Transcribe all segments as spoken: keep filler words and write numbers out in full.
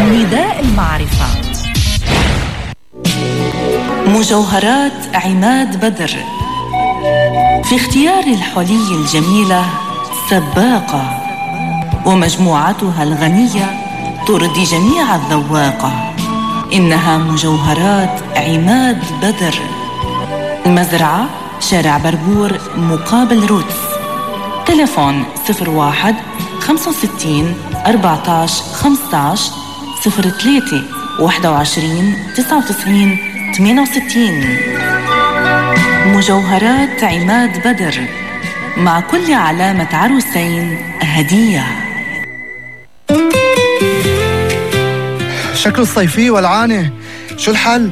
نداء المعرفة. مجوهرات عماد بدر في اختيار الحلي الجميلة سباقة، ومجموعتها الغنية ترضي جميع الذواقة. إنها مجوهرات عماد بدر. المزرعة شارع بربور مقابل روتس. تليفون صفر واحد خمسة وستين أربعة عشر خمسة عشر صفر ثلاثة واحد وعشرين تسعة وتسعين ثمانية وستين. مجوهرات عماد بدر، مع كل علامة عروسين هدية. شكله الصيفي والعانة، شو الحل؟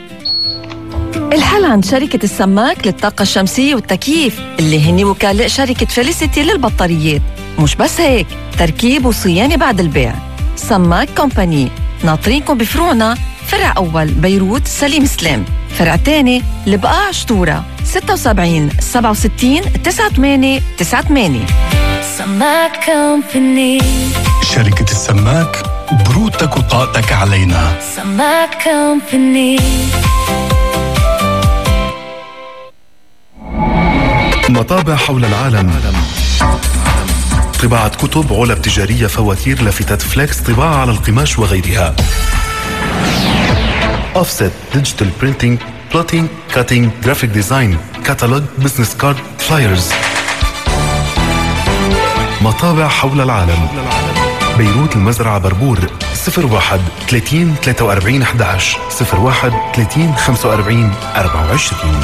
الحل عند شركة السماك للطاقة الشمسية والتكييف، اللي هني وكلاء شركة فيليسيتي للبطاريات. مش بس هيك، تركيب وصيانة بعد البيع. سماك كومباني، ناطرينكم بفروعنا: فرع أول بيروت سليم سلام، فرع تاني لبقاع شطورة ستة وسبعين سبعة وستين تسعة ثمانية تسعة ثمانية. سماك كومباني. شركة السماك، بروتك وطاقتك علينا. سماك كومباني. مطابع حول العالم، طباعة كتب، علب تجارية، فواتير، لافتات فليكس، طباعة على القماش وغيرها. أوفست، ديجيتال برينتينج، بلوتينج، كاتينج، جرافيك ديزاين، كاتالوج، بزنس كارد، فلايرز. مطابع حول العالم. بيروت المزرعة بربور صفر واحد ثلاثين ثلاثة وأربعين أحد عشر صفر واحد ثلاثين خمسة وأربعين أربعة وعشرين.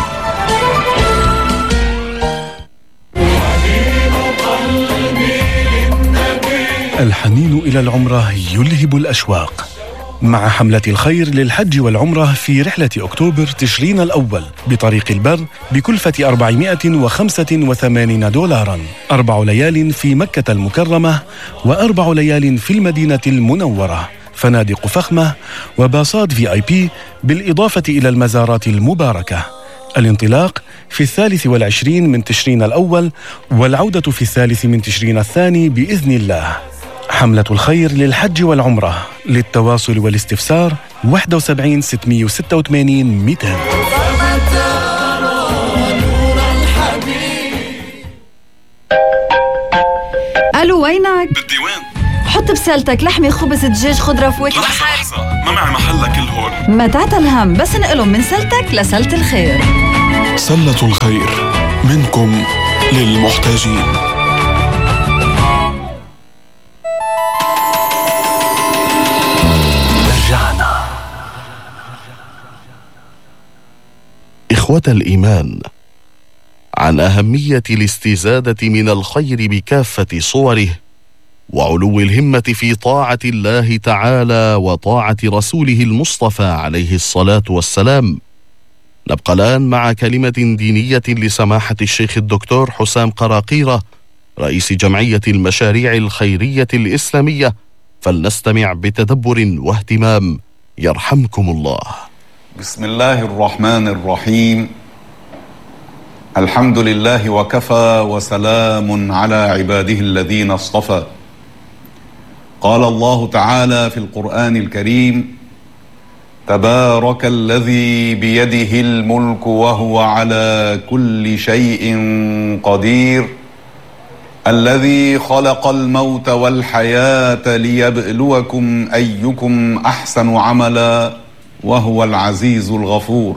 الحنين إلى العمرة يلهب الأشواق. مع حملة الخير للحج والعمرة في رحلة أكتوبر تشرين الأول بطريق البر بكلفة أربعمائة وخمسة وثمانين دولاراً، أربع ليال في مكة المكرمة وأربع ليال في المدينة المنورة، فنادق فخمة وباصات في آي بي، بالإضافة إلى المزارات المباركة. الانطلاق في الثالث والعشرين من تشرين الأول، والعودة في الثالث من تشرين الثاني بإذن الله. حملة الخير للحج والعمرة. للتواصل والاستفسار واحد وسبعين ستمائة وستة وثمانين مئتين. ألو، وينك؟ بدي وين؟ حط بسالتك لحمة، خبز، دجاج، خضرة، فواكه. لحظة لحظة، ما معي محلك كل هول. ما تعطى الهم، بس نقلهم من سلتك لسلة الخير. سلة الخير، منكم للمحتاجين. رجعنا. إخوة الإيمان، عن أهمية الاستزادة من الخير بكافة صوره، وعلو الهمة في طاعة الله تعالى وطاعة رسوله المصطفى عليه الصلاة والسلام، نبقى الآن مع كلمة دينية لسماحة الشيخ الدكتور حسام قراقيرة، رئيس جمعية المشاريع الخيرية الإسلامية، فلنستمع بتدبر واهتمام يرحمكم الله. بسم الله الرحمن الرحيم. الحمد لله وكفى، وسلام على عباده الذين اصطفى. قال الله تعالى في القرآن الكريم: تبارك الذي بيده الملك وهو على كل شيء قدير، الذي خلق الموت والحياة ليبلوكم أيكم أحسن عملا وهو العزيز الغفور.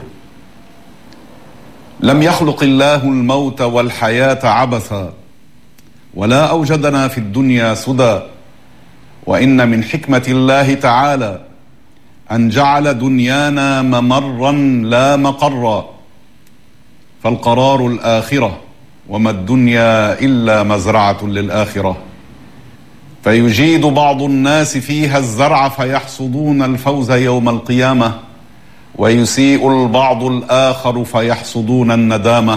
لم يخلق الله الموت والحياة عبثا، ولا أوجدنا في الدنيا سدى، وإن من حكمة الله تعالى أن جعل دنيانا ممرا لا مقرا، فالقرار الآخرة، وما الدنيا إلا مزرعة للآخرة. فيجيد بعض الناس فيها الزرع فيحصدون الفوز يوم القيامة، ويسيء البعض الآخر فيحصدون الندامة.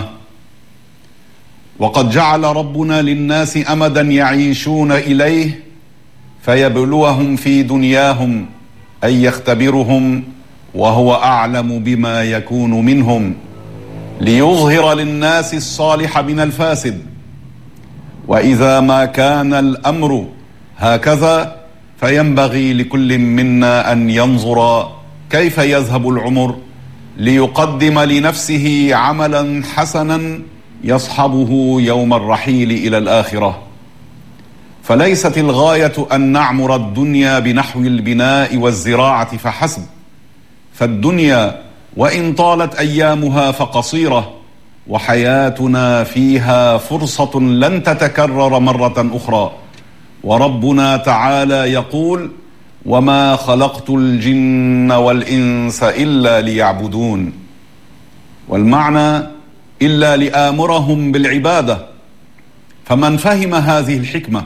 وقد جعل ربنا للناس أمدا يعيشون إليه فيبلوهم في دنياهم، أي يختبرهم وهو أعلم بما يكون منهم، ليظهر للناس الصالح من الفاسد. وإذا ما كان الأمر هكذا فينبغي لكل منا أن ينظر كيف يذهب العمر ليقدم لنفسه عملا حسنا يصحبه يوم الرحيل إلى الآخرة. فليست الغاية أن نعمر الدنيا بنحو البناء والزراعة فحسب، فالدنيا وإن طالت أيامها فقصيرة، وحياتنا فيها فرصة لن تتكرر مرة أخرى. وربنا تعالى يقول: وما خلقت الجن والإنس إلا ليعبدون، والمعنى إلا لآمرهم بالعبادة. فمن فهم هذه الحكمة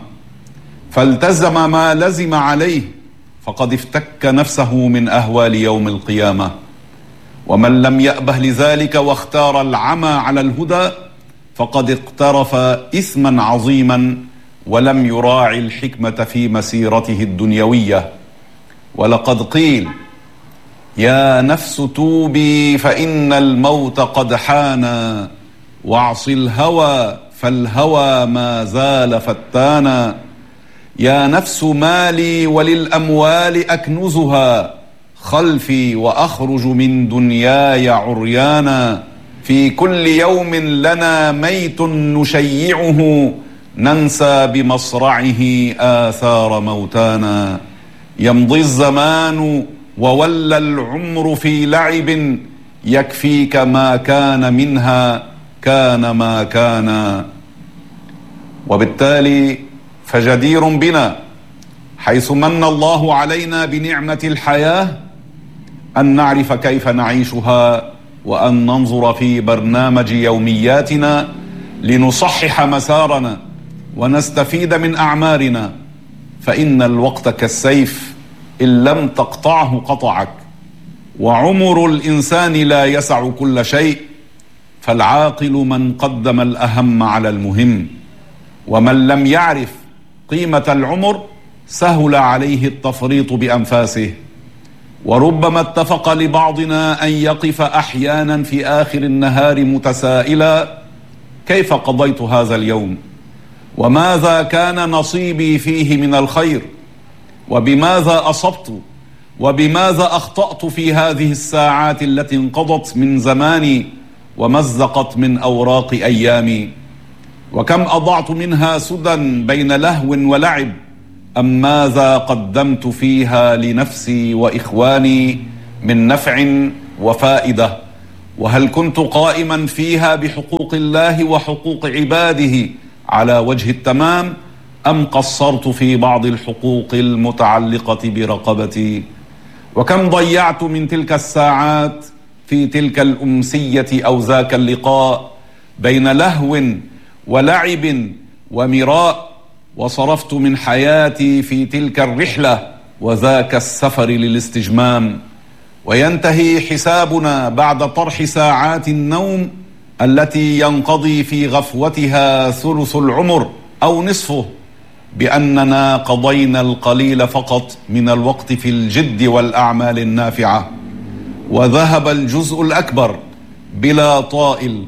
فالتزم ما لزم عليه فقد افتك نفسه من أهوال يوم القيامة. ومن لم يأبه لذلك واختار العمى على الهدى فقد اقترف إثما عظيما ولم يراعي الحكمة في مسيرته الدنيوية. ولقد قيل: يا نفس توبي فإن الموت قد حان، واعص الهوى فالهوى ما زال فتانا. يا نفس مالي وللأموال أكنزها، خلفي وأخرج من دنياي عريانا. في كل يوم لنا ميت نشيعه، ننسى بمصرعه آثار موتانا. يمضي الزمان وولى العمر في لعب، يكفيك ما كان منها كان ما كان. وبالتالي فجدير بنا حيث من الله علينا بنعمة الحياة أن نعرف كيف نعيشها، وأن ننظر في برنامج يومياتنا لنصحح مسارنا ونستفيد من أعمارنا. فإن الوقت كالسيف، إن لم تقطعه قطعك، وعمر الإنسان لا يسع كل شيء، فالعاقل من قدم الأهم على المهم. ومن لم يعرف قيمة العمر سهل عليه التفريط بأنفاسه. وربما اتفق لبعضنا أن يقف أحيانا في آخر النهار متسائلا: كيف قضيت هذا اليوم؟ وماذا كان نصيبي فيه من الخير؟ وبماذا أصبت؟ وبماذا أخطأت في هذه الساعات التي انقضت من زماني ومزقت من أوراق أيامي؟ وكم أضعت منها سدى بين لهو ولعب؟ أم ماذا قدمت فيها لنفسي وإخواني من نفع وفائدة؟ وهل كنت قائما فيها بحقوق الله وحقوق عباده على وجه التمام، أم قصرت في بعض الحقوق المتعلقة برقبتي؟ وكم ضيعت من تلك الساعات في تلك الأمسية أو ذاك اللقاء بين لهو ولعب ومراء، وصرفت من حياتي في تلك الرحلة وذاك السفر للاستجمام. وينتهي حسابنا بعد طرح ساعات النوم التي ينقضي في غفوتها ثلث العمر أو نصفه، بأننا قضينا القليل فقط من الوقت في الجد والأعمال النافعة، وذهب الجزء الأكبر بلا طائل،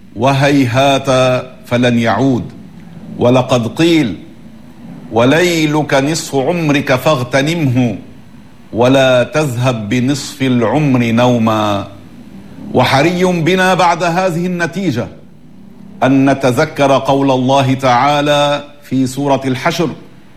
وهيهات فلن يعود. ولقد قيل: وليلك نصف عمرك فاغتنمه، ولا تذهب بنصف العمر نوما. وحري بنا بعد هذه النتيجة أن نتذكر قول الله تعالى في سورة الحشر: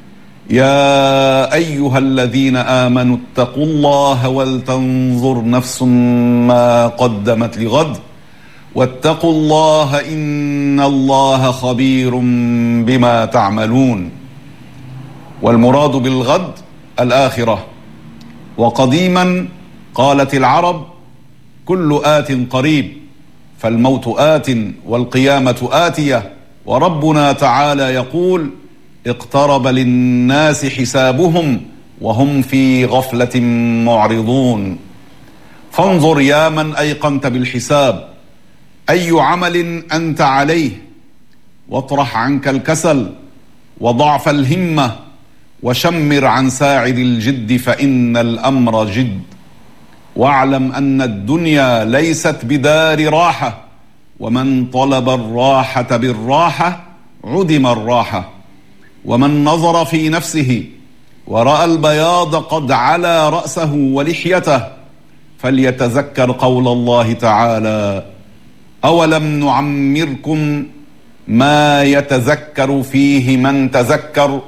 يا أيها الذين آمنوا اتقوا الله ولتنظر نفس ما قدمت لغد واتقوا الله إن الله خبير بما تعملون. والمراد بالغد الآخرة. وقديما قالت العرب: كل آت قريب، فالموت آت والقيامة آتية. وربنا تعالى يقول: اقترب للناس حسابهم وهم في غفلة معرضون. فانظر يا من أيقنت بالحساب أي عمل أنت عليه، واطرح عنك الكسل وضعف الهمة، وشمر عن ساعد الجد فإن الأمر جد. واعلم أن الدنيا ليست بدار راحة، ومن طلب الراحة بالراحة عدم الراحة. ومن نظر في نفسه ورأى البياض قد علا رأسه ولحيته فليتذكر قول الله تعالى: أولم نعمركم ما يتذكر فيه من تذكر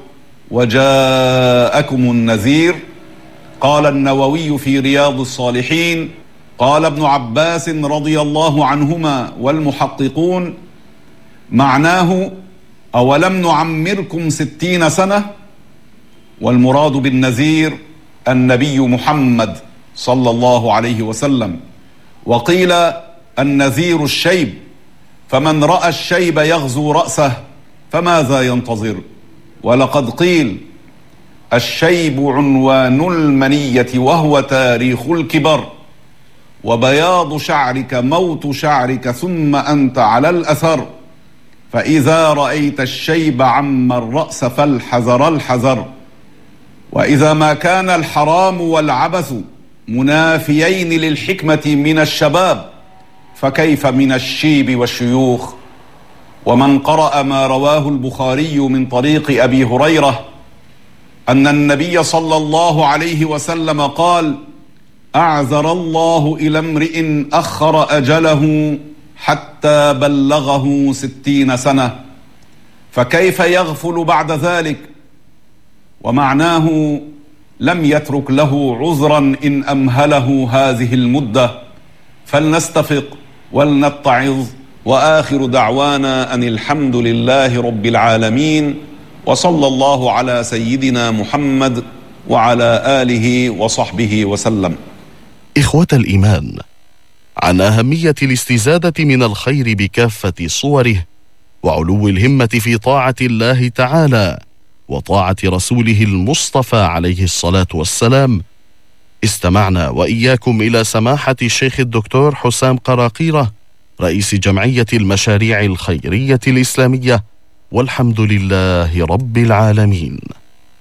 وجاءكم النذير. قال النووي في رياض الصالحين: قال ابن عباس رضي الله عنهما والمحققون: معناه أولم نعمركم ستين سنة، والمراد بالنذير النبي محمد صلى الله عليه وسلم. وقيل النذير الشيب، فمن رأى الشيب يغزو رأسه فماذا ينتظر؟ ولقد قيل: الشيب عنوان المنية وهو تاريخ الكبر، وبياض شعرك موت شعرك ثم أنت على الأثر، فإذا رأيت الشيب عم الرأس فالحذر الحذر. وإذا ما كان الحرام والعبث منافيين للحكمة من الشباب، فكيف من الشيب والشيوخ؟ ومن قرأ ما رواه البخاري من طريق أبي هريرة أن النبي صلى الله عليه وسلم قال: أعذر الله إلى امرئ أخر أجله حتى بلغه ستين سنة، فكيف يغفل بعد ذلك؟ ومعناه لم يترك له عذرا إن أمهله هذه المدة. فلنستفق ولنتعظ، وآخر دعوانا أن الحمد لله رب العالمين، وصلى الله على سيدنا محمد وعلى آله وصحبه وسلم. إخوة الإيمان، عن أهمية الاستزادة من الخير بكافة صوره، وعلو الهمة في طاعة الله تعالى وطاعة رسوله المصطفى عليه الصلاة والسلام، استمعنا وإياكم إلى سماحة الشيخ الدكتور حسام قراقيرة، رئيس جمعية المشاريع الخيرية الإسلامية، والحمد لله رب العالمين.